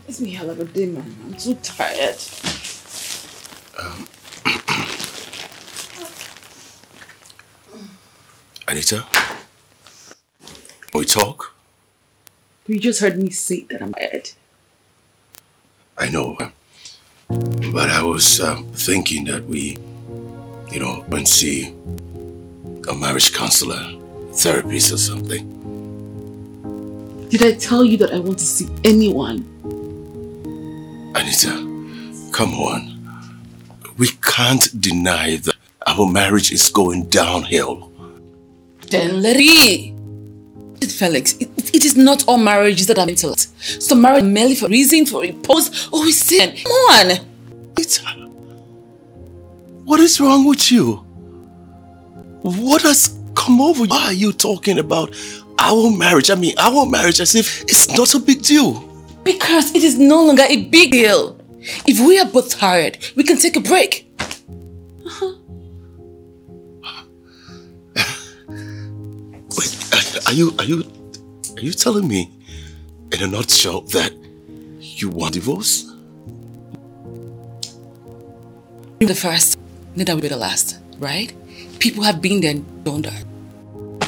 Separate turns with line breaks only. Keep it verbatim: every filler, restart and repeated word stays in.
It's me hell of a day, man. I'm too tired.
Um, Anita, can we talk?
You just heard me say that I'm tired.
I know, but I was uh, thinking that we, you know, went see a marriage counselor, therapist or something.
Did I tell you that I want to see anyone?
Anita, come on. We can't deny that our marriage is going downhill.
Then let it be. Felix, it, it is not all marriages that are mental. So marriage merely for reason, for repose, or we sin. Come on.
Anita, what is wrong with you? What has come over you? Why are you talking about our marriage? I mean, our marriage as if it's not a big deal.
Because it is no longer a big deal. If we are both tired, we can take a break. Uh-huh.
Wait, are you, are you, are you telling me in a nutshell that you want divorce?
The first, neither will be the last, right? People have been there and done that.